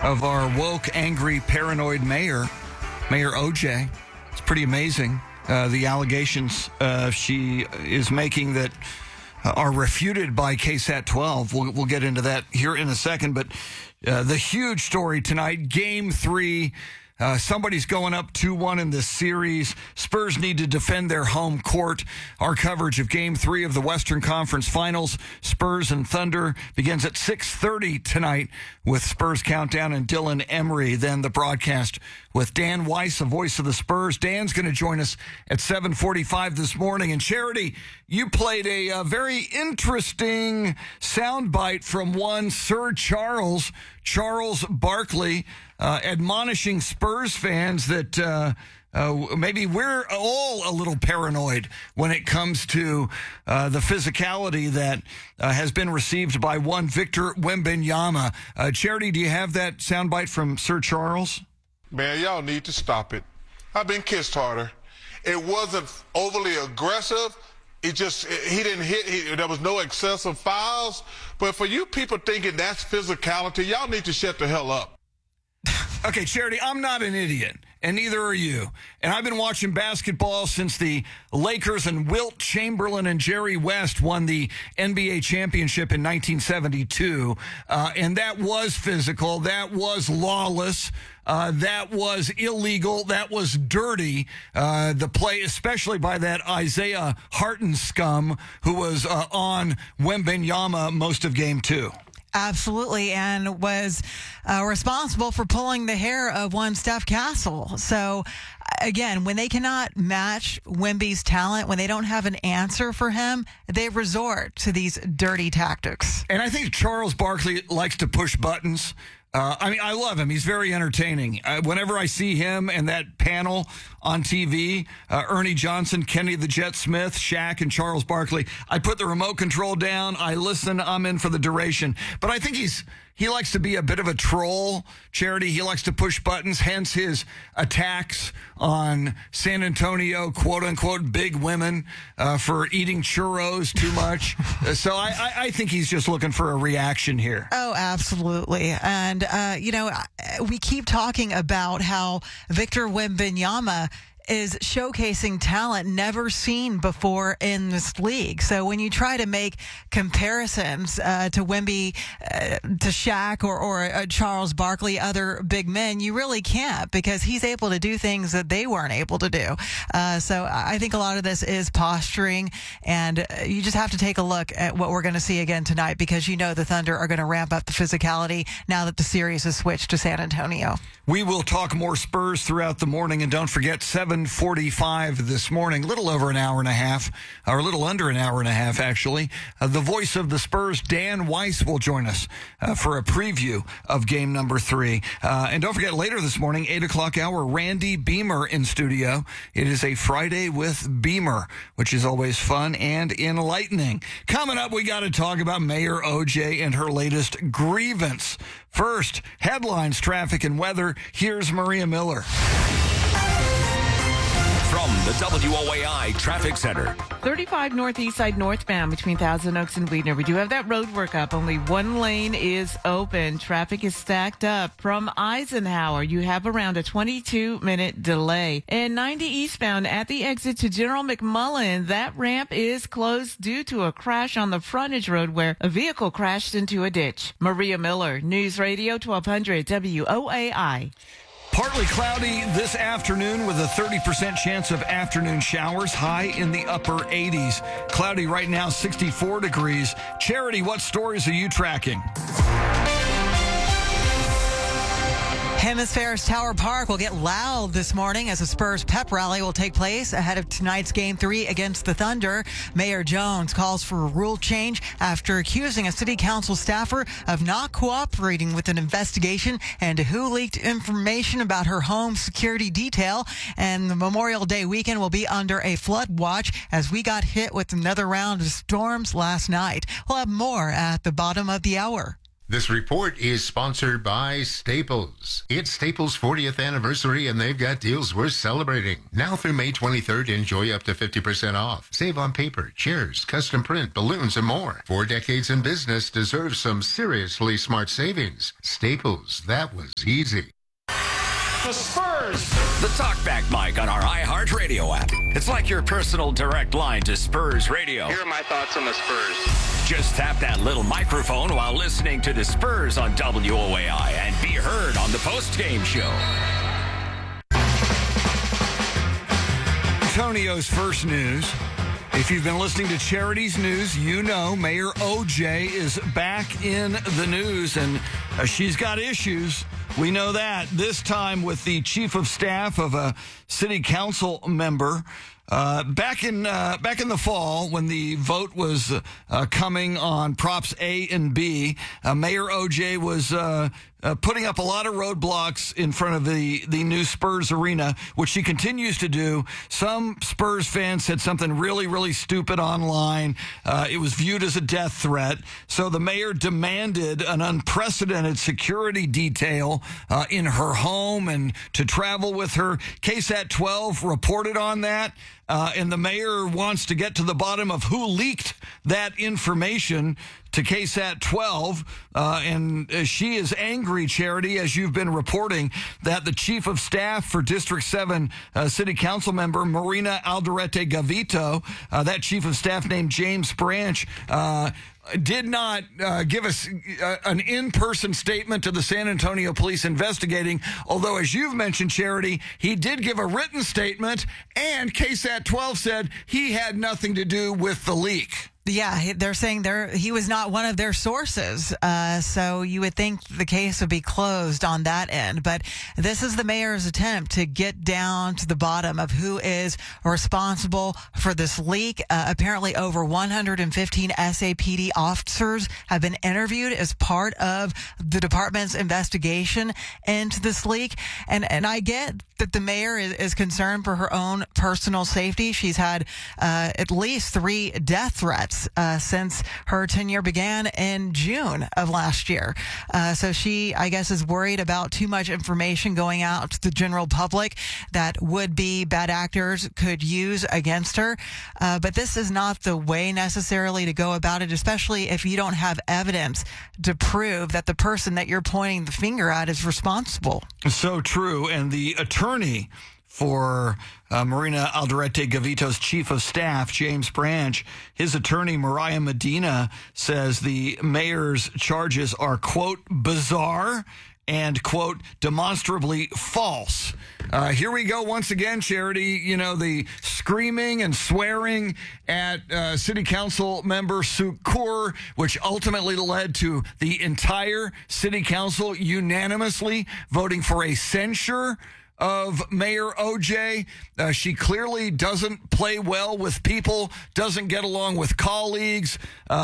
of our woke, angry, paranoid mayor, Mayor OJ. It's pretty amazing. The allegations she is making that are refuted by KSAT 12. We'll get into that here in a second. But the huge story tonight, Game 3. Somebody's going up 2-1 in this series. Spurs need to defend their home court. Our coverage of Game 3 of the Western Conference Finals, Spurs and Thunder, begins at 6:30 tonight with Spurs Countdown and Dylan Emery. Then the broadcast with Dan Weiss, the voice of the Spurs. Dan's going to join us at 7:45 this morning. And Charity, you played a very interesting soundbite from one Sir Charles Barkley, admonishing Spurs fans that maybe we're all a little paranoid when it comes to the physicality that has been received by one Victor Wembanyama. Charity, do you have that soundbite from Sir Charles? Man, y'all need to stop it. I've been kissed harder. It wasn't overly aggressive. He didn't hit. There was no excessive fouls. But for you people thinking that's physicality, y'all need to shut the hell up. Okay, Charity, I'm not an idiot, and neither are you. And I've been watching basketball since the Lakers and Wilt Chamberlain and Jerry West won the NBA championship in 1972. And that was physical. That was lawless. That was illegal. That was dirty. The play, especially by that Isaiah Harton scum who was on Wembanyama most of Game 2. Absolutely, and was responsible for pulling the hair of one Steph Castle. So, again, when they cannot match Wemby's talent, when they don't have an answer for him, they resort to these dirty tactics. And I think Charles Barkley likes to push buttons. I love him. He's very entertaining. Whenever I see him and that panel on TV, Ernie Johnson, Kenny the Jet Smith, Shaq, and Charles Barkley, I put the remote control down. I listen. I'm in for the duration. But I think he likes to be a bit of a troll, Charity. He likes to push buttons, hence his attacks on San Antonio, quote-unquote, big women for eating churros too much. So I think he's just looking for a reaction here. Oh, absolutely. And, we keep talking about how Victor Wembanyama is showcasing talent never seen before in this league. So when you try to make comparisons to Wemby, to Shaq or Charles Barkley, other big men, you really can't, because he's able to do things that they weren't able to do. So I think a lot of this is posturing, and you just have to take a look at what we're going to see again tonight, because the Thunder are going to ramp up the physicality now that the series has switched to San Antonio. We will talk more Spurs throughout the morning, and don't forget 7:45 this morning, a little over an hour and a half, or a little under an hour and a half, actually. The voice of the Spurs, Dan Weiss, will join us for a preview of game number 3. And don't forget, later this morning, 8 o'clock hour, Randy Beamer in studio. It is a Friday with Beamer, which is always fun and enlightening. Coming up, we got to talk about Mayor OJ and her latest grievance. First, headlines, traffic, and weather. Here's Maria Miller. From the WOAI Traffic Center. 35 northeast side northbound between Thousand Oaks and Weidner. We do have that road work up. Only one lane is open. Traffic is stacked up. From Eisenhower, you have around a 22-minute delay. And 90 eastbound at the exit to General McMullen, that ramp is closed due to a crash on the frontage road where a vehicle crashed into a ditch. Maria Miller, News Radio 1200 WOAI. Partly cloudy this afternoon with a 30% chance of afternoon showers, high in the upper 80s. Cloudy right now, 64 degrees. Charity, what stories are you tracking? Hemisphere's Tower Park will get loud this morning as a Spurs pep rally will take place ahead of tonight's Game 3 against the Thunder. Mayor Jones calls for a rule change after accusing a city council staffer of not cooperating with an investigation into who leaked information about her home security detail. And the Memorial Day weekend will be under a flood watch as we got hit with another round of storms last night. We'll have more at the bottom of the hour. This report is sponsored by Staples. It's Staples' 40th anniversary, and they've got deals worth celebrating. Now through May 23rd, enjoy up to 50% off. Save on paper, chairs, custom print, balloons, and more. 4 decades in business deserves some seriously smart savings. Staples, that was easy. The Spurs. The talkback mic on our iHeartRadio app. It's like your personal direct line to Spurs Radio. Here are my thoughts on the Spurs. Just tap that little microphone while listening to the Spurs on WOAI and be heard on the post-game show. Antonio's first news. If you've been listening to Charity's News, you know Mayor OJ is back in the news, and she's got issues. We know that. This time with the chief of staff of a city council member. Back in the fall, when the vote was coming on Props A and B, Mayor OJ was putting up a lot of roadblocks in front of the new Spurs arena, which she continues to do. Some Spurs fans said something really, really stupid online. It was viewed as a death threat. So the mayor demanded an unprecedented security detail in her home and to travel with her. KSAT 12 reported on that. And the mayor wants to get to the bottom of who leaked that information to KSAT 12. And she is angry, Charity, as you've been reporting, that the chief of staff for District 7 city council member, Marina Alderete Gavito, that chief of staff named James Branch, did not give us an in-person statement to the San Antonio police investigating, although, as you've mentioned, Charity, he did give a written statement, and KSAT 12 said he had nothing to do with the leak. Yeah, they're saying he was not one of their sources. So you would think the case would be closed on that end. But this is the mayor's attempt to get down to the bottom of who is responsible for this leak. Apparently over 115 SAPD officers have been interviewed as part of the department's investigation into this leak. And I get that the mayor is concerned for her own personal safety. She's had at least 3 death threats since her tenure began in June of last year. So she, I guess, is worried about too much information going out to the general public that would-be bad actors could use against her. But this is not the way necessarily to go about it, especially if you don't have evidence to prove that the person that you're pointing the finger at is responsible. So true. And the attorney for Marina Alderete Gavito's chief of staff, James Branch, his attorney, Mariah Medina, says the mayor's charges are, quote, bizarre and, quote, demonstrably false. Here we go once again, Charity. You know, the screaming and swearing at city council member Suk Kaur, which ultimately led to the entire city council unanimously voting for a censure of Mayor OJ. She clearly doesn't play well with people, doesn't get along with colleagues.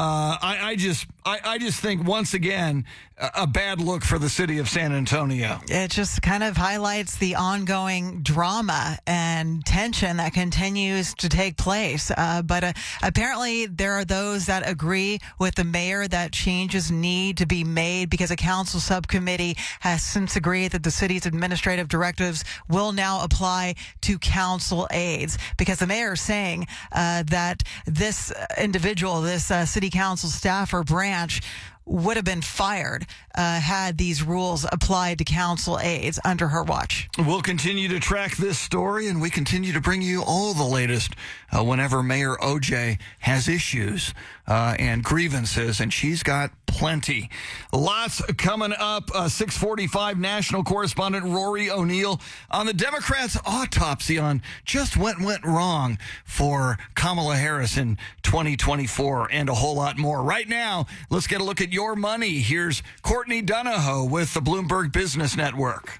I just think, once again, a bad look for the city of San Antonio. It just kind of highlights the ongoing drama and tension that continues to take place. But apparently there are those that agree with the mayor that changes need to be made because a council subcommittee has since agreed that the city's administrative directives will now apply to council aides, because the mayor is saying that this individual, this city council staffer, Branch, would have been fired had these rules applied to council aides under her watch. We'll continue to track this story, and we continue to bring you all the latest whenever Mayor OJ has issues and grievances, and she's got plenty. Lots coming up. 6:45 national correspondent Rory O'Neill on the Democrats' autopsy on just what went wrong for Kamala Harris in 2024 and a whole lot more. Right now, let's get a look at your money. Here's Courtney Donahoe with the Bloomberg Business Network.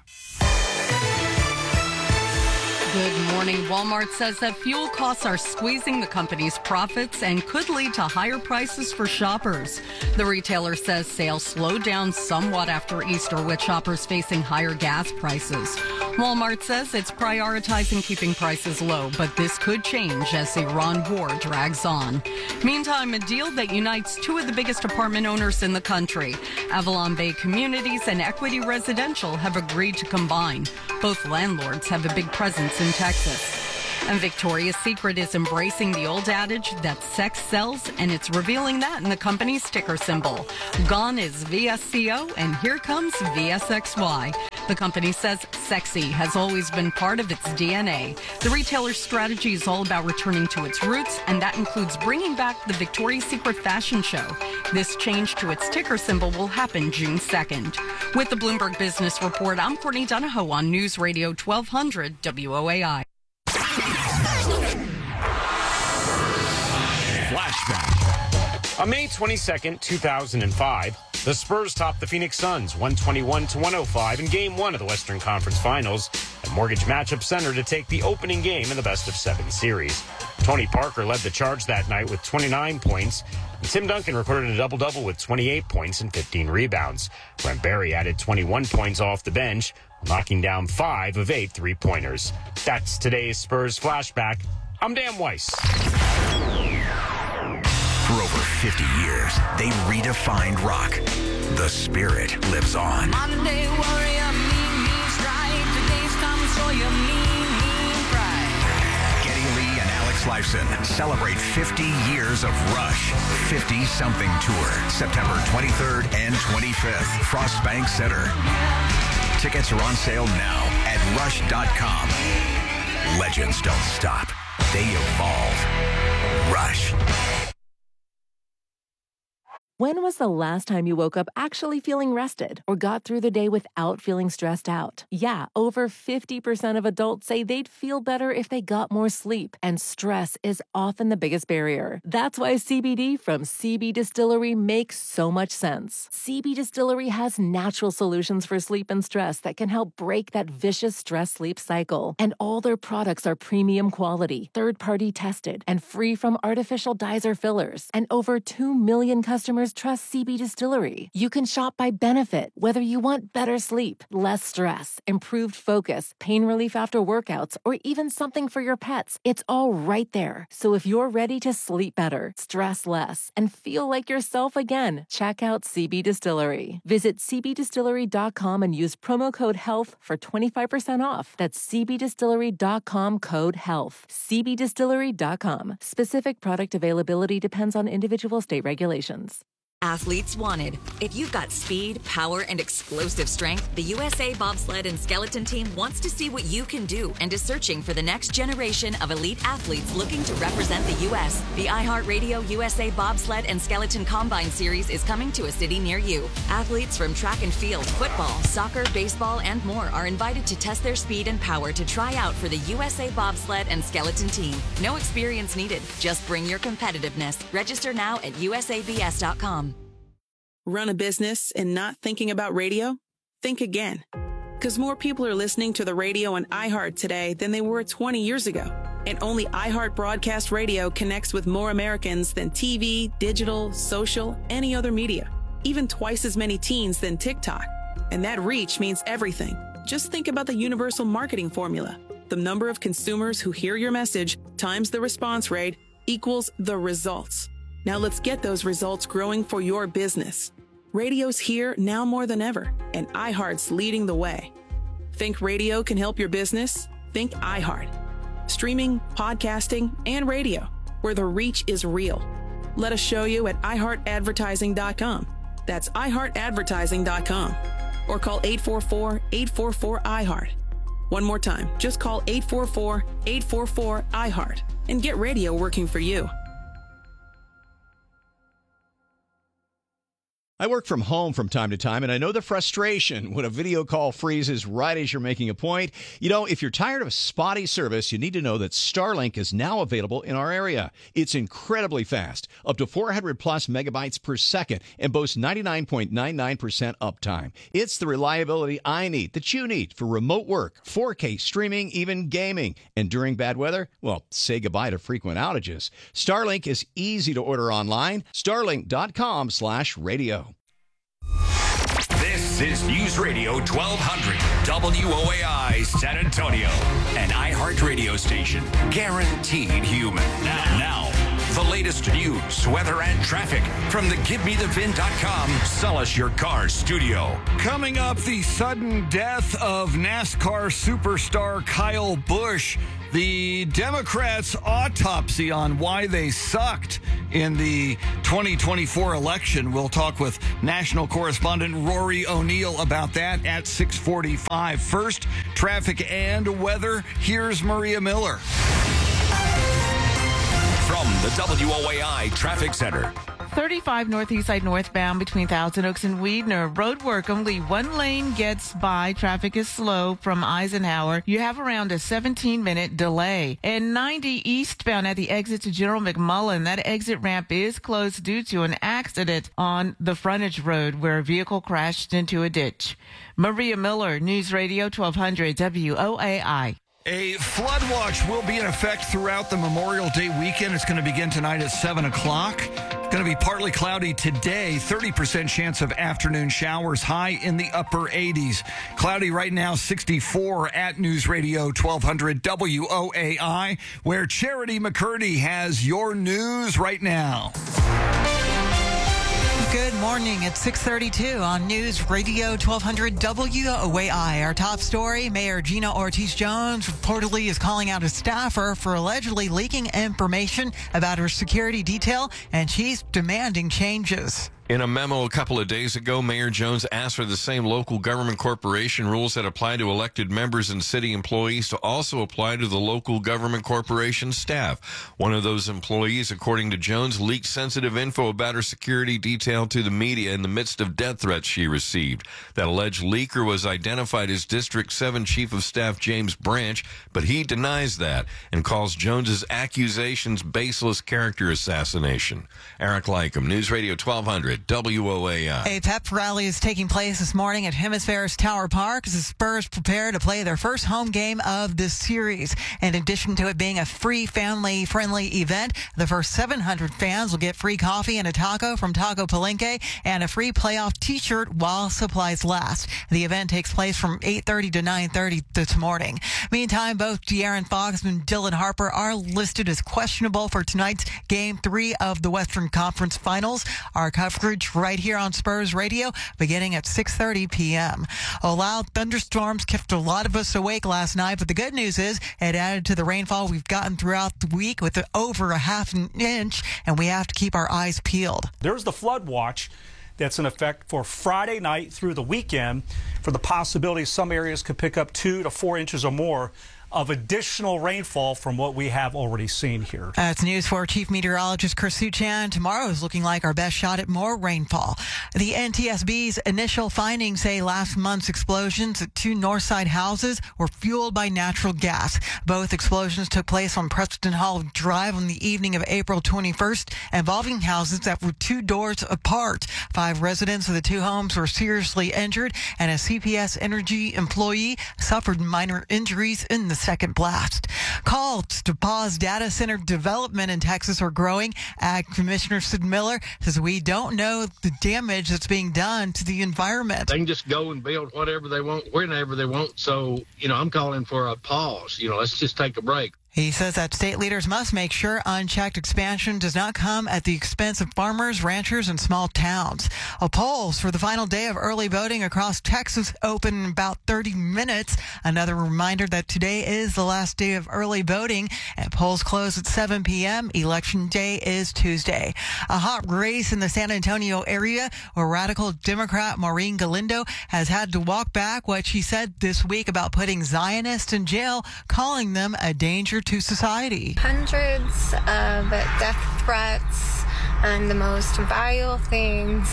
Good morning. Walmart says that fuel costs are squeezing the company's profits and could lead to higher prices for shoppers. The retailer says sales slowed down somewhat after Easter, with shoppers facing higher gas prices. Walmart says it's prioritizing keeping prices low, but this could change as the Iran war drags on. Meantime, a deal that unites two of the biggest apartment owners in the country, Avalon Bay Communities and Equity Residential, have agreed to combine. Both landlords have a big presence in Texas. And Victoria's Secret is embracing the old adage that sex sells, and it's revealing that in the company's ticker symbol. Gone is VSCO, and here comes VSXY. The company says sexy has always been part of its DNA. The retailer's strategy is all about returning to its roots, and that includes bringing back the Victoria's Secret fashion show. This change to its ticker symbol will happen June 2nd. With the Bloomberg Business Report, I'm Courtney Donahoe on News Radio 1200 WOAI. Flashback. On May 22nd, 2005, the Spurs topped the Phoenix Suns 121-105 in Game 1 of the Western Conference Finals at Mortgage Matchup Center to take the opening game in the best-of-7 series. Tony Parker led the charge that night with 29 points, and Tim Duncan recorded a double-double with 28 points and 15 rebounds. Brent Barry added 21 points off the bench, knocking down 5 of 8 three-pointers. That's today's Spurs Flashback. I'm Dan Weiss. For over 50 years, they redefined rock. The spirit lives on. Monday warrior, mean strike. Today's come show you mean pride. Geddy Lee and Alex Lifeson celebrate 50 years of Rush 50-something tour, September 23rd and 25th, Frost Bank Center. Tickets are on sale now at rush.com. Legends don't stop. They evolve. Rush. When was the last time you woke up actually feeling rested or got through the day without feeling stressed out? Yeah, over 50% of adults say they'd feel better if they got more sleep, and stress is often the biggest barrier. That's why CBD from CB Distillery makes so much sense. CB Distillery has natural solutions for sleep and stress that can help break that vicious stress-sleep cycle. And all their products are premium quality, third-party tested, and free from artificial dyes or fillers. And over 2 million customers trust CB Distillery. You can shop by benefit, whether you want better sleep, less stress, improved focus, pain relief after workouts, or even something for your pets. It's all right there. So if you're ready to sleep better, stress less, and feel like yourself again, check out CB Distillery. Visit cbdistillery.com and use promo code HEALTH for 25% off. That's cbdistillery.com, code HEALTH. cbdistillery.com. Specific product availability depends on individual state regulations. Athletes wanted. If you've got speed, power, and explosive strength, the USA Bobsled and Skeleton Team wants to see what you can do and is searching for the next generation of elite athletes looking to represent the U.S. The iHeartRadio USA Bobsled and Skeleton Combine Series is coming to a city near you. Athletes from track and field, football, soccer, baseball, and more are invited to test their speed and power to try out for the USA Bobsled and Skeleton Team. No experience needed. Just bring your competitiveness. Register now at usabs.com. Run a business and not thinking about radio? Think again. Because more people are listening to the radio on iHeart today than they were 20 years ago. And only iHeart Broadcast Radio connects with more Americans than TV, digital, social, any other media. Even twice as many teens than TikTok. And that reach means everything. Just think about the universal marketing formula. The number of consumers who hear your message times the response rate equals the results. Now let's get those results growing for your business. Radio's here now more than ever, and iHeart's leading the way. Think radio can help your business? Think iHeart. Streaming, podcasting, and radio, where the reach is real. Let us show you at iHeartAdvertising.com. That's iHeartAdvertising.com. Or call 844-844-iHeart. One more time, just call 844-844-iHeart and get radio working for you. I work from home from time to time, and I know the frustration when a video call freezes right as you're making a point. You know, if you're tired of spotty service, you need to know that Starlink is now available in our area. It's incredibly fast, up to 400 plus megabytes per second, and boasts 99.99% uptime. It's the reliability I need, that you need, for remote work, 4K streaming, even gaming. And during bad weather, well, say goodbye to frequent outages. Starlink is easy to order online. Starlink.com/radio. This is News Radio 1200 WOAI San Antonio, an iHeart radio station guaranteed human. Now, the latest news, weather, and traffic from the GiveMeTheVin.com Sell Us Your Car studio. Coming up, the sudden death of NASCAR superstar Kyle Busch. The Democrats' autopsy on why they sucked in the 2024 election. We'll talk with national correspondent Rory O'Neill about that at 6:45. First, traffic and weather. Here's Maria Miller. From the WOAI Traffic Center. 35 northeast side northbound between Thousand Oaks and Weidner. Road work, only one lane gets by. Traffic is slow from Eisenhower. You have around a 17-minute delay. And 90 eastbound at the exit to General McMullen. That exit ramp is closed due to an accident on the frontage road where a vehicle crashed into a ditch. Maria Miller, News Radio 1200 WOAI. A flood watch will be in effect throughout the Memorial Day weekend. It's going to begin tonight at 7 o'clock. It's going to be partly cloudy today, 30% chance of afternoon showers, high in the upper 80s. Cloudy right now, 64 at News Radio 1200 WOAI, where Charity McCurdy has your news right now. Good morning. It's 6:32 on News Radio 1200 WOAI. Our top story, Mayor Gina Ortiz-Jones reportedly is calling out a staffer for allegedly leaking information about her security detail, and she's demanding changes. In a memo a couple of days ago, Mayor Jones asked for the same local government corporation rules that apply to elected members and city employees to also apply to the local government corporation staff. One of those employees, according to Jones, leaked sensitive info about her security detail to the media in the midst of death threats she received. That alleged leaker was identified as District 7 Chief of Staff James Branch, but he denies that and calls Jones's accusations baseless character assassination. Eric Lycum, News Radio 1200. WOAI. A pep rally is taking place this morning at Hemisphere's Tower Park as the Spurs prepare to play their first home game of this series. In addition to it being a free family-friendly event, the first 700 fans will get free coffee and a taco from Taco Palenque and a free playoff t-shirt while supplies last. The event takes place from 8:30 to 9:30 this morning. Meantime, both De'Aaron Fox and Dylan Harper are listed as questionable for tonight's Game 3 of the Western Conference Finals. Our coverage right here on Spurs Radio beginning at 6:30 p.m. Loud thunderstorms kept a lot of us awake last night, but the good news is it added to the rainfall we've gotten throughout the week with over a half an inch, and we have to keep our eyes peeled. There's the flood watch that's in effect for Friday night through the weekend for the possibility some areas could pick up 2 to 4 inches or more of additional rainfall from what we have already seen here. That's news for Chief Meteorologist Chris Suchan. Tomorrow is looking like our best shot at more rainfall. The NTSB's initial findings say last month's explosions at 2 Northside houses were fueled by natural gas. Both explosions took place on Preston Hall Drive on the evening of April 21st, involving houses that were 2 doors apart. 5 residents of the 2 homes were seriously injured, and a CPS Energy employee suffered minor injuries in the second blast. Calls to pause data center development in Texas are growing. Ag Commissioner Sid Miller says we don't know the damage that's being done to the environment. They can just go and build whatever they want, whenever they want. So, I'm calling for a pause. Let's just take a break. He says that state leaders must make sure unchecked expansion does not come at the expense of farmers, ranchers, and small towns. Polls for the final day of early voting across Texas open in about 30 minutes. Another reminder that today is the last day of early voting, and polls close at 7 p.m. Election day is Tuesday. A hot race in the San Antonio area where radical Democrat Maureen Galindo has had to walk back what she said this week about putting Zionists in jail, calling them a danger to society. Hundreds of death threats and the most vile things.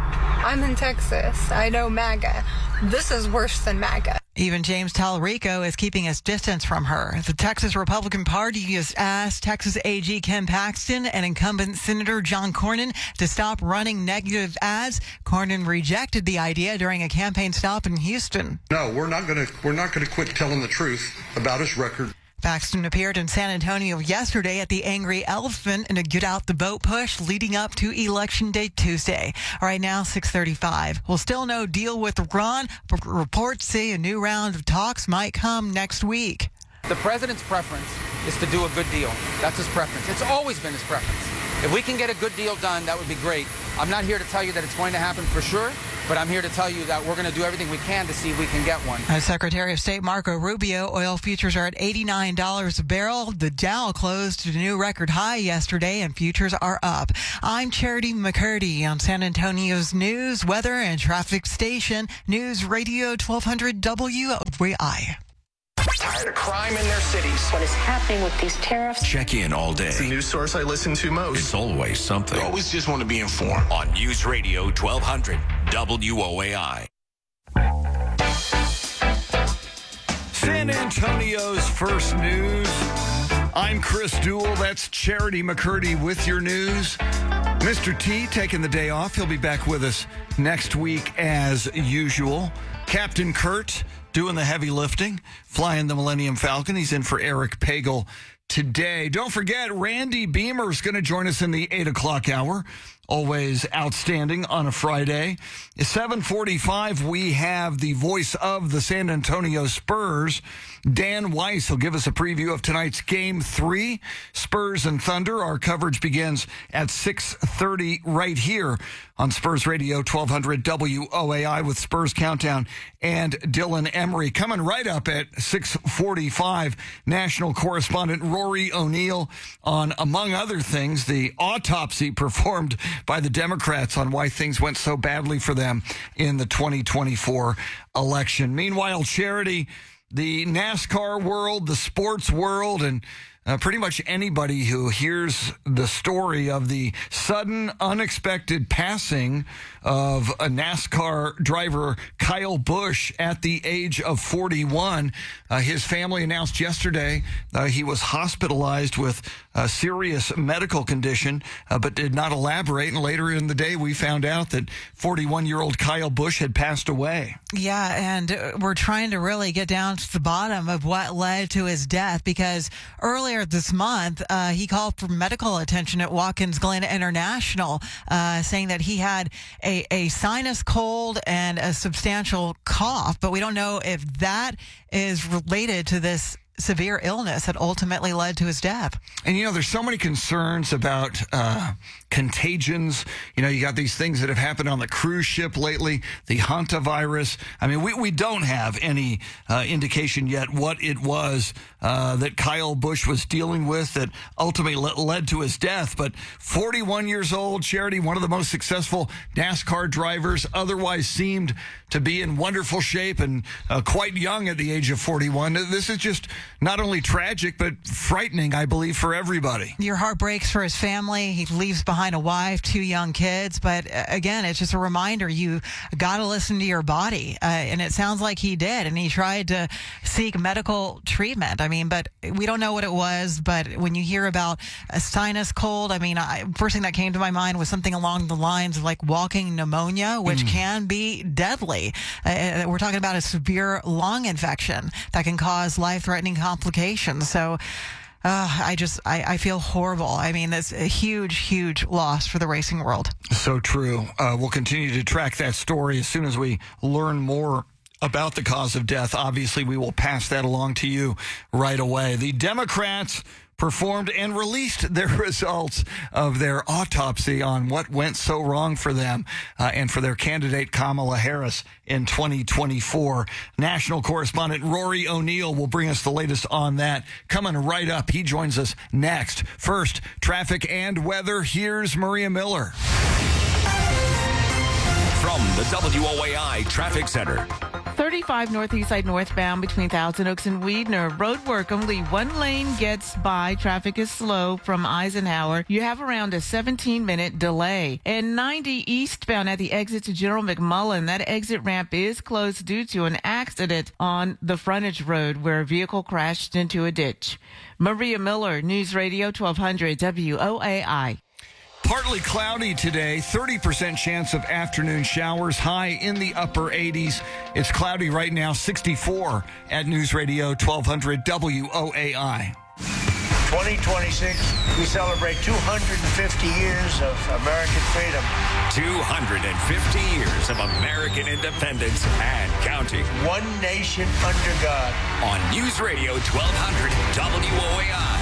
I'm in Texas. I know MAGA. This is worse than MAGA. Even James Tallarico is keeping his distance from her. The Texas Republican Party has asked Texas AG Ken Paxton and incumbent Senator John Cornyn to stop running negative ads. Cornyn rejected the idea during a campaign stop in Houston. No, we're not going to quit telling the truth about his record. Paxton appeared in San Antonio yesterday at the Angry Elephant in a Get Out the Vote push leading up to Election Day Tuesday. Right now, 6:35. Well, still no deal with Iran, but reports say a new round of talks might come next week. The president's preference is to do a good deal. That's his preference. It's always been his preference. If we can get a good deal done, that would be great. I'm not here to tell you that it's going to happen for sure, but I'm here to tell you that we're going to do everything we can to see if we can get one. Secretary of State Marco Rubio, oil futures are at $89 a barrel. The Dow closed at a new record high yesterday, and futures are up. I'm Charity McCurdy on San Antonio's news, weather, and traffic station, News Radio 1200 WOAI. Tired of crime in their cities. What is happening with these tariffs? Check in all day. It's the news source I listen to most. It's always something. I always just want to be informed. On News Radio 1200 WOAI. San Antonio's first news. I'm Chris Duell. That's Charity McCurdy with your news. Mr. T taking the day off. He'll be back with us next week as usual. Captain Kurt doing the heavy lifting, flying the Millennium Falcon. He's in for Eric Pagel today. Don't forget, Randy Beamer is going to join us in the 8 o'clock hour. Always outstanding on a Friday. At 7:45, we have the voice of the San Antonio Spurs, Dan Weiss. He'll give us a preview of tonight's Game 3, Spurs and Thunder. Our coverage begins at 6:30 right here on Spurs Radio 1200 WOAI with Spurs Countdown and Dylan Emery. Coming right up at 6:45, national correspondent Rory O'Neill on, among other things, the autopsy performed by the Democrats on why things went so badly for them in the 2024 election. Meanwhile, Charity, the NASCAR world, the sports world, and pretty much anybody who hears the story of the sudden, unexpected passing of a NASCAR driver, Kyle Busch, at the age of 41. His family announced yesterday he was hospitalized with a serious medical condition, but did not elaborate. And later in the day, we found out that 41-year-old Kyle Busch had passed away. Yeah, and we're trying to really get down to the bottom of what led to his death, because earlier this month, he called for medical attention at Watkins Glen International, saying that he had a sinus cold and a substantial cough, but we don't know if that is related to this severe illness that ultimately led to his death. And, there's so many concerns about contagions. You got these things that have happened on the cruise ship lately, the hantavirus. I mean, we don't have any indication yet what it was that Kyle Busch was dealing with that ultimately led to his death. But 41 years old, Charity, one of the most successful NASCAR drivers, otherwise seemed to be in wonderful shape and quite young at the age of 41. This is just not only tragic, but frightening, I believe, for everybody. Your heart breaks for his family. He leaves behind a wife, 2 young kids. But again, it's just a reminder, you got to listen to your body. And it sounds like he did. And he tried to seek medical treatment. I mean, but we don't know what it was. But when you hear about a sinus cold, I mean, first thing that came to my mind was something along the lines of like walking pneumonia, which can be deadly. We're talking about a severe lung infection that can cause life-threatening complications. So I feel horrible. I mean, that's a huge, huge loss for the racing world. So true. We'll continue to track that story as soon as we learn more about the cause of death. Obviously, we will pass that along to you right away. The Democrats performed and released their results of their autopsy on what went so wrong for them and for their candidate Kamala Harris in 2024. National correspondent Rory O'Neill will bring us the latest on that. Coming right up, he joins us next. First, traffic and weather. Here's Maria Miller. From the WOAI Traffic Center. 35 Northeast Side northbound between Thousand Oaks and Weidner. Road work, only one lane gets by. Traffic is slow from Eisenhower. You have around a 17-minute delay. And 90 eastbound at the exit to General McMullen. That exit ramp is closed due to an accident on the frontage road where a vehicle crashed into a ditch. Maria Miller, News Radio 1200 WOAI. Partly cloudy today, 30% chance of afternoon showers, high in the upper 80s. It's cloudy right now, 64 at News Radio 1200 WOAI. 2026, we celebrate 250 years of American freedom. 250 years of American independence and counting. One nation under God. On News Radio 1200 WOAI.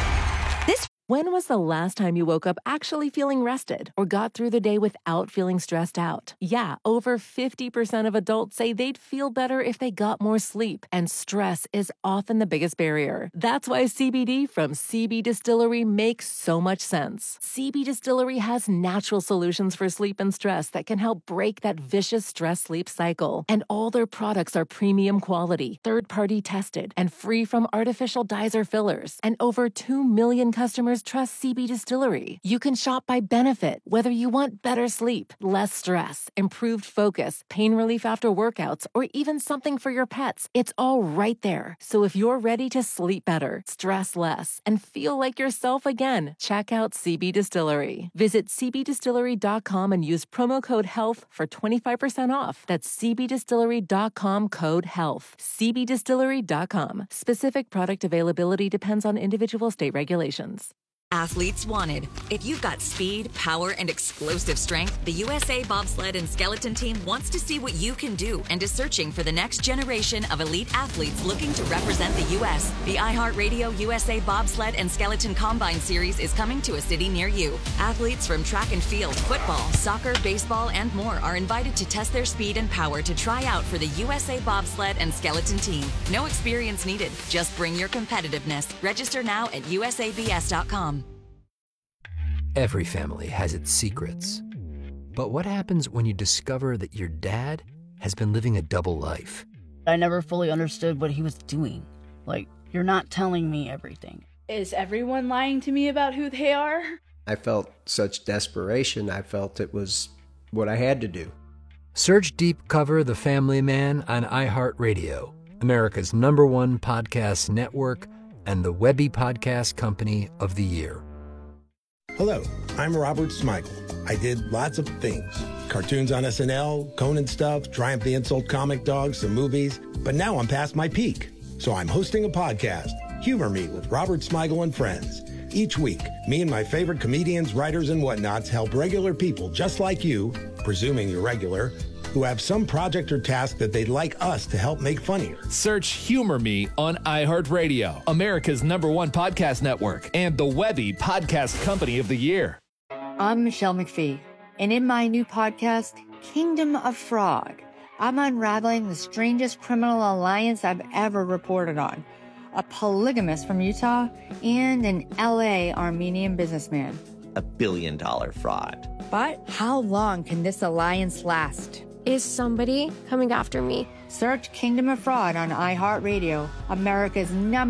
When was the last time you woke up actually feeling rested or got through the day without feeling stressed out? Yeah, over 50% of adults say they'd feel better if they got more sleep, and stress is often the biggest barrier. That's why CBD from CB Distillery makes so much sense. CB Distillery has natural solutions for sleep and stress that can help break that vicious stress-sleep cycle. And all their products are premium quality, third-party tested, and free from artificial dyes or fillers. And over 2 million customers trust CB Distillery. You can shop by benefit, whether you want better sleep, less stress, improved focus, pain relief after workouts, or even something for your pets. It's all right there. So if you're ready to sleep better, stress less, and feel like yourself again, check out CB Distillery. Visit cbdistillery.com and use promo code HEALTH for 25% off. That's cbdistillery.com code HEALTH. cbdistillery.com. Specific product availability depends on individual state regulations. Athletes wanted. If you've got speed, power, and explosive strength, the USA Bobsled and Skeleton Team wants to see what you can do and is searching for the next generation of elite athletes looking to represent the U.S. The iHeartRadio USA Bobsled and Skeleton Combine Series is coming to a city near you. Athletes from track and field, football, soccer, baseball, and more are invited to test their speed and power to try out for the USA Bobsled and Skeleton Team. No experience needed. Just bring your competitiveness. Register now at usabs.com. Every family has its secrets. But what happens when you discover that your dad has been living a double life? I never fully understood what he was doing. Like, you're not telling me everything. Is everyone lying to me about who they are? I felt such desperation. I felt it was what I had to do. Search Deep Cover The Family Man on iHeartRadio, America's #1 podcast network, and the Webby Podcast Company of the Year. Hello, I'm Robert Smigel. I did lots of things. Cartoons on SNL, Conan stuff, Triumph the Insult Comic Dog, some movies. But now I'm past my peak. So I'm hosting a podcast, Humor Me with Robert Smigel and Friends. Each week, me and my favorite comedians, writers, and whatnots help regular people just like you, presuming you're regular, who have some project or task that they'd like us to help make funnier. Search Humor Me on iHeartRadio, America's #1 podcast network, and the Webby Podcast Company of the Year. I'm Michelle McPhee, and in my new podcast, Kingdom of Fraud, I'm unraveling the strangest criminal alliance I've ever reported on. A polygamist from Utah and an LA Armenian businessman. $1 billion fraud. But how long can this alliance last? Is somebody coming after me? Search Kingdom of Fraud on iHeartRadio, America's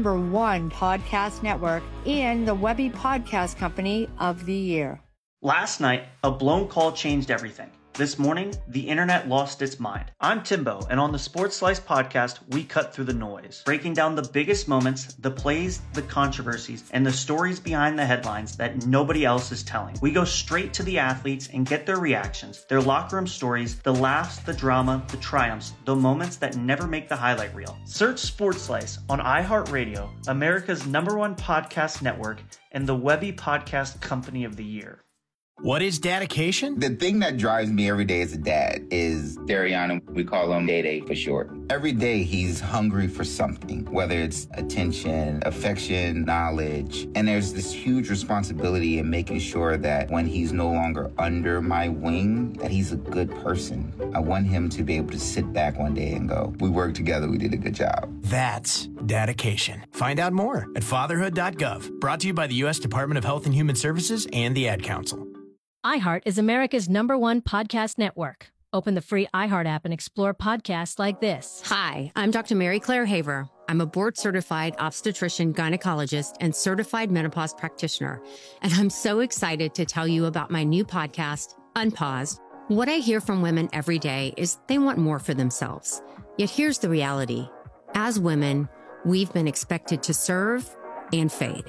#1 podcast network, and the Webby Podcast Company of the Year. Last night, a blown call changed everything. This morning, the internet lost its mind. I'm Timbo, and on the Sports Slice podcast, we cut through the noise, breaking down the biggest moments, the plays, the controversies, and the stories behind the headlines that nobody else is telling. We go straight to the athletes and get their reactions, their locker room stories, the laughs, the drama, the triumphs, the moments that never make the highlight reel. Search Sports Slice on iHeartRadio, America's #1 podcast network, and the Webby Podcast Company of the Year. What is dedication? The thing that drives me every day as a dad is Dariana. We call him Day-Day for short. Every day he's hungry for something, whether it's attention, affection, knowledge. And there's this huge responsibility in making sure that when he's no longer under my wing, that he's a good person. I want him to be able to sit back one day and go, we worked together, we did a good job. That's dedication. Find out more at fatherhood.gov. Brought to you by the U.S. Department of Health and Human Services and the Ad Council. iHeart is America's #1 podcast network. Open the free iHeart app and explore podcasts like this. Hi, I'm Dr. Mary Claire Haver. I'm a board-certified obstetrician, gynecologist, and certified menopause practitioner. And I'm so excited to tell you about my new podcast, Unpaused. What I hear from women every day is they want more for themselves. Yet here's the reality. As women, we've been expected to serve and fade.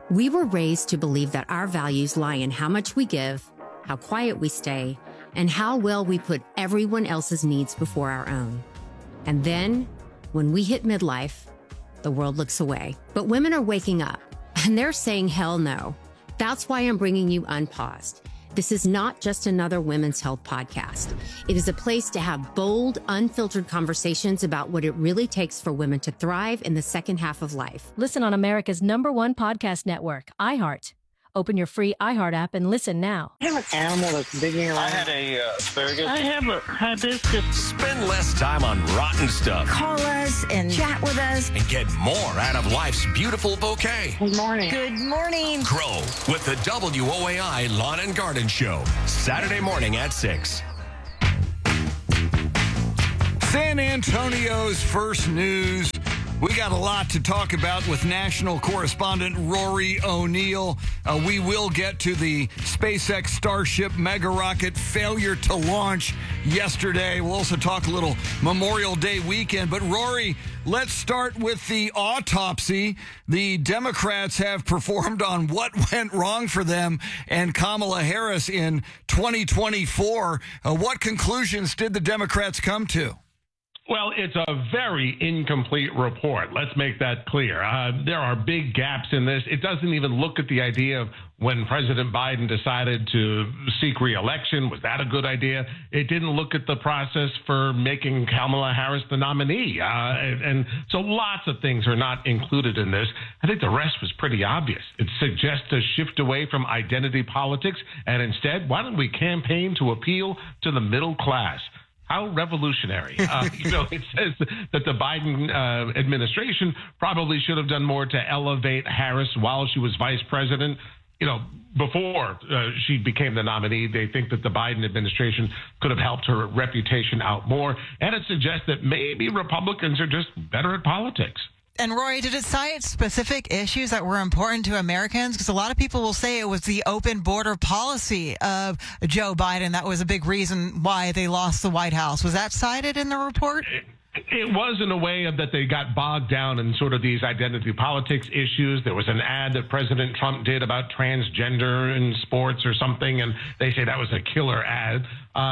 We were raised to believe that our values lie in how much we give, how quiet we stay, and how well we put everyone else's needs before our own. And then, when we hit midlife, the world looks away. But women are waking up, and they're saying hell no. That's why I'm bringing you Unpaused. This is not just another women's health podcast. It is a place to have bold, unfiltered conversations about what it really takes for women to thrive in the second half of life. Listen on America's #1 podcast network, iHeart. Open your free iHeart app and listen now. I have an animal that's digging around. I had a asparagus. I have a hibiscus. Spend less time on rotten stuff. Call us and chat with us. And get more out of life's beautiful bouquet. Good morning. Good morning. Grow with the WOAI Lawn and Garden Show. Saturday morning at 6. San Antonio's first news. We got a lot to talk about with national correspondent Rory O'Neill. We will get to the SpaceX Starship mega rocket failure to launch yesterday. We'll also talk a little Memorial Day weekend. But Rory, let's start with the autopsy the Democrats have performed on what went wrong for them and Kamala Harris in 2024. What conclusions did the Democrats come to? Well, it's a very incomplete report. Let's make that clear. There are big gaps in this. It doesn't even look at the idea of when President Biden decided to seek re-election. Was that a good idea? It didn't look at the process for making Kamala Harris the nominee. And so lots of things are not included in this. I think the rest was pretty obvious. It suggests a shift away from identity politics. And instead, why don't we campaign to appeal to the middle class? How revolutionary. It says that the Biden administration probably should have done more to elevate Harris while she was vice president. Before she became the nominee, they think that the Biden administration could have helped her reputation out more. And it suggests that maybe Republicans are just better at politics. And Rory, did it cite specific issues that were important to Americans? Because a lot of people will say it was the open border policy of Joe Biden that was a big reason why they lost the White House. Was that cited in the report? It was in a way that they got bogged down in sort of these identity politics issues. There was an ad that President Trump did about transgender in sports or something, and they say that was a killer ad.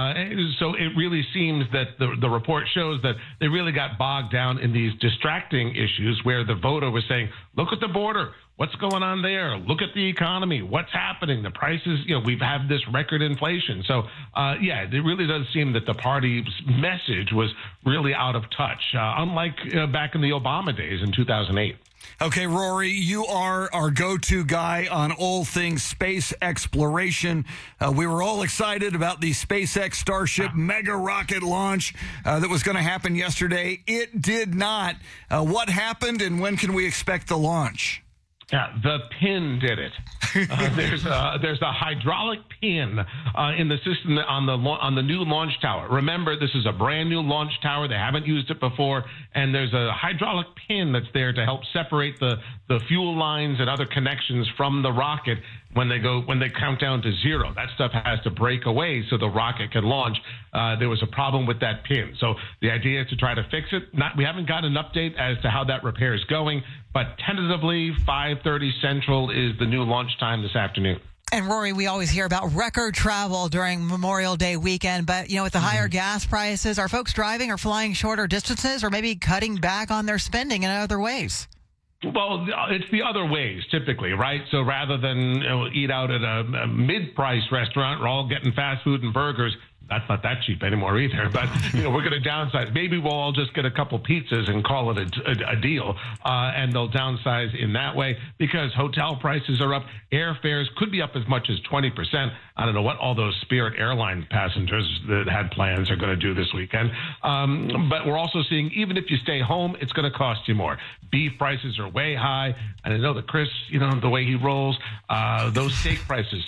So it really seems that the report shows that they really got bogged down in these distracting issues where the voter was saying, look at the border. What's going on there? Look at the economy. What's happening? The prices, we've had this record inflation. So, it really does seem that the party's message was really out of touch, unlike back in the Obama days in 2008. Okay, Rory, you are our go-to guy on all things space exploration. We were all excited about the SpaceX Starship mega rocket launch that was going to happen yesterday. It did not. What happened, and when can we expect the launch? Yeah, the pin did it. There's a hydraulic pin in the system on the new launch tower. Remember, this is a brand new launch tower. They haven't used it before, and there's a hydraulic pin that's there to help separate the fuel lines and other connections from the rocket when they count down to zero. That stuff has to break away so the rocket can launch. There was a problem with that pin. So the idea is to try to fix it. We haven't got an update as to how that repair is going, but tentatively 5:30 Central is the new launch time this afternoon. And Rory, we always hear about record travel during Memorial Day weekend, but with the higher gas prices, are folks driving or flying shorter distances or maybe cutting back on their spending in other ways? Well, it's the other ways typically, right? So rather than eat out at a mid-price restaurant, we're all getting fast food and burgers. That's not that cheap anymore either. But we're going to downsize. Maybe we'll all just get a couple pizzas and call it a deal, and they'll downsize in that way because hotel prices are up. Airfares could be up as much as 20%. I don't know what all those Spirit airline passengers that had plans are going to do this weekend. But we're also seeing even if you stay home, it's going to cost you more. Beef prices are way high. And I know that Chris, the way he rolls, those steak prices,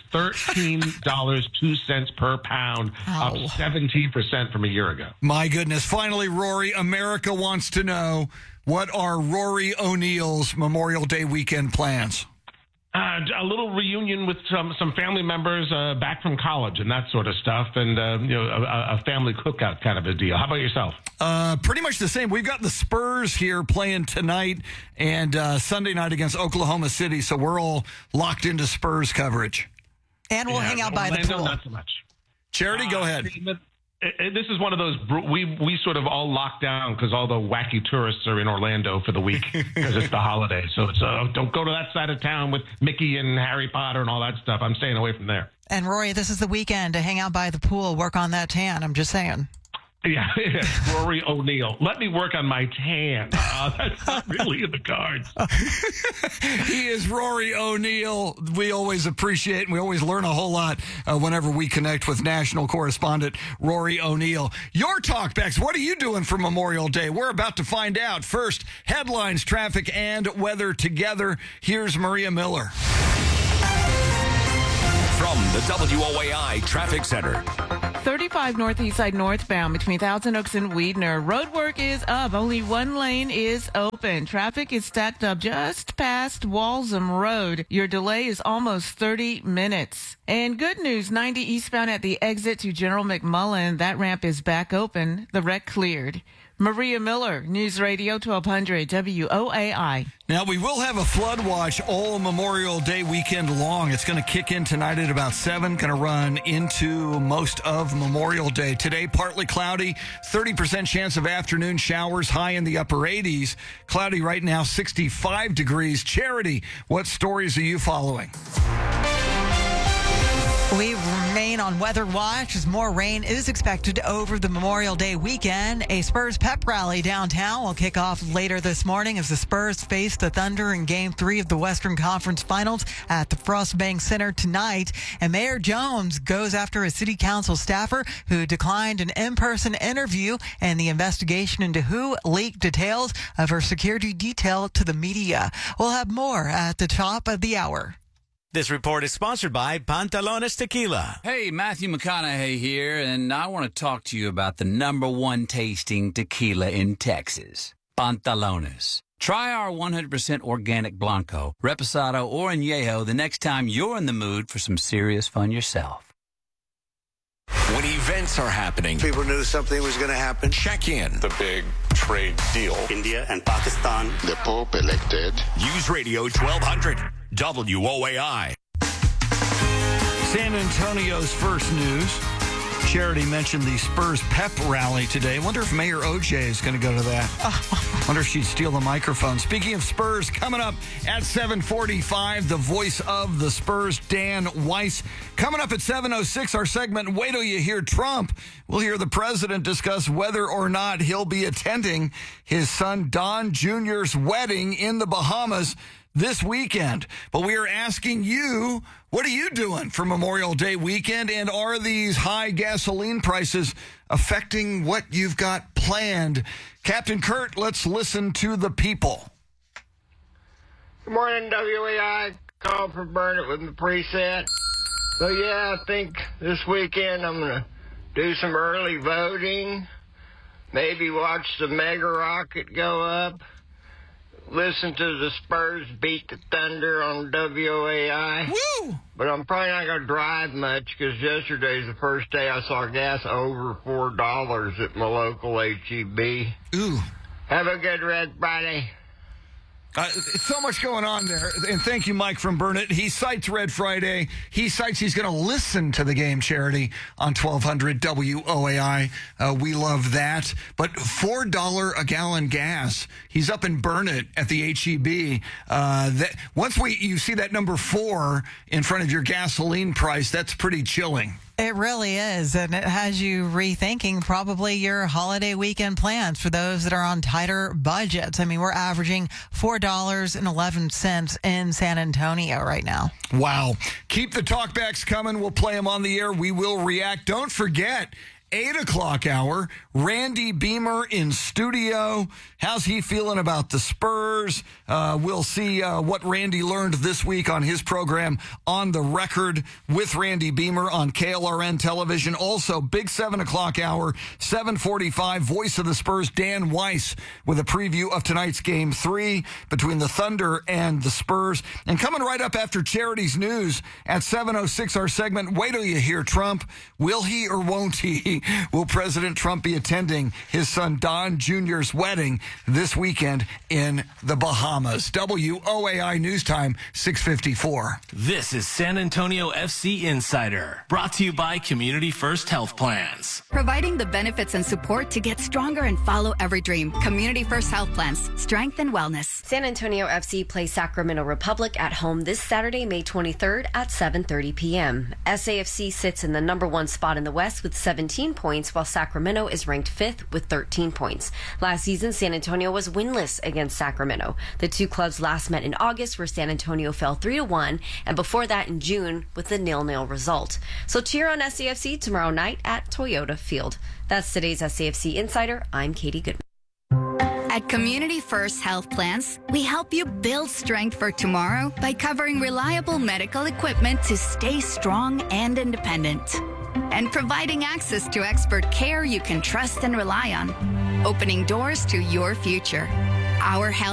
$13.02 per pound, up 17% from a year ago. My goodness. Finally, Rory, America wants to know, what are Rory O'Neill's Memorial Day weekend plans? A little reunion with some family members back from college and that sort of stuff, and a family cookout kind of a deal. How about yourself? Pretty much the same. We've got the Spurs here playing tonight and Sunday night against Oklahoma City, so we're all locked into Spurs coverage. And we'll hang out by the pool. Not so much. Charity, go ahead. This is one of those, we sort of all locked down because all the wacky tourists are in Orlando for the week because it's the holiday. So it's don't go to that side of town with Mickey and Harry Potter and all that stuff. I'm staying away from there. And Rory, this is the weekend to hang out by the pool, work on that tan. I'm just saying. Yeah, Rory O'Neal. Let me work on my tan. That's not really in the cards. He is Rory O'Neal. We always appreciate and we always learn a whole lot whenever we connect with national correspondent Rory O'Neal. Your talkbacks, what are you doing for Memorial Day? We're about to find out. First, headlines, traffic, and weather together. Here's Maria Miller. From the WOAI Traffic Center. 35 Northeast Side northbound between Thousand Oaks and Weidner. Roadwork is up. Only one lane is open. Traffic is stacked up just past Walsham Road. Your delay is almost 30 minutes. And good news, 90 eastbound at the exit to General McMullen. That ramp is back open. The wreck cleared. Maria Miller, News Radio 1200 WOAI. Now, we will have a flood watch all Memorial Day weekend long. It's going to kick in tonight at about 7, going to run into most of Memorial Day. Today, partly cloudy, 30% chance of afternoon showers, high in the upper 80s. Cloudy right now, 65 degrees. Charity, what stories are you following? We remain on weather watch as more rain is expected over the Memorial Day weekend. A Spurs pep rally downtown will kick off later this morning as the Spurs face the Thunder in Game 3 of the Western Conference Finals at the Frostbank Center tonight. And Mayor Jones goes after a city council staffer who declined an in-person interview and the investigation into who leaked details of her security detail to the media. We'll have more at the top of the hour. This report is sponsored by Pantalones Tequila. Hey, Matthew McConaughey here, and I want to talk to you about the #1 tasting tequila in Texas, Pantalones. Try our 100% organic Blanco, Reposado, or Añejo the next time you're in the mood for some serious fun yourself. When events are happening, people knew something was going to happen. Check in. The big trade deal. India and Pakistan. The Pope elected. News Radio 1200 WOAI. San Antonio's first news. Charity mentioned the Spurs pep rally today. Wonder if Mayor OJ is going to go to that. Wonder if she'd steal the microphone. Speaking of Spurs, coming up at 7:45, the voice of the Spurs, Dan Weiss. Coming up at 7:06, our segment, Wait Till You Hear Trump. We'll hear the president discuss whether or not he'll be attending his son Don Jr.'s wedding in the Bahamas this weekend. But we are asking you, what are you doing for Memorial Day weekend? And are these high gasoline prices affecting what you've got planned? Captain Kurt, let's listen to the people. Good morning, WAI. Call for Burnett with the preset. So, yeah, I think this weekend I'm going to do some early voting, maybe watch the Mega Rocket go up, listen to the Spurs beat the Thunder on WAI. Woo! But I'm probably not going to drive much because yesterday's the first day I saw gas over $4 at my local HEB. Ooh. Have a good Red Friday. So much going on there. And thank you, Mike from Burnett. He cites Red Friday. He cites he's going to listen to the game, Charity, on 1200 WOAI. We love that. But $4 a gallon gas. He's up in Burnett at the HEB. Once you see that number 4 in front of your gasoline price, that's pretty chilling. It really is, and it has you rethinking probably your holiday weekend plans for those that are on tighter budgets. I mean, we're averaging $4.11 in San Antonio right now. Wow. Keep the talkbacks coming. We'll play them on the air. We will react. Don't forget, 8 o'clock hour, Randy Beamer in studio. How's he feeling about the Spurs? We'll see what Randy learned this week on his program, On the Record with Randy Beamer on KLRN television. Also, big 7 o'clock hour, 7:45, voice of the Spurs, Dan Weiss, with a preview of tonight's Game 3 between the Thunder and the Spurs. And coming right up after Charities News at 7:06, our segment, Wait Till You Hear Trump. Will he or won't he? Will President Trump be attending his son Don Jr.'s wedding this weekend in the Bahamas? WOAI News Time, 6:54. This is San Antonio FC Insider, brought to you by Community First Health Plans. Providing the benefits and support to get stronger and follow every dream. Community First Health Plans, strength and wellness. San Antonio FC plays Sacramento Republic at home this Saturday, May 23rd at 7:30 p.m. SAFC sits in the number 1 spot in the West with 17 points, while Sacramento is ranked 5th with 13 points. Last season, San Antonio was winless against Sacramento. The two clubs last met in August, where San Antonio fell 3-1, and before that in June with a 0-0 result. So cheer on SAFC tomorrow night at Toyota Field. That's today's SAFC Insider. I'm Katie Goodman. At Community First Health Plans, we help you build strength for tomorrow by covering reliable medical equipment to stay strong and independent, and providing access to expert care you can trust and rely on, opening doors to your future. Our health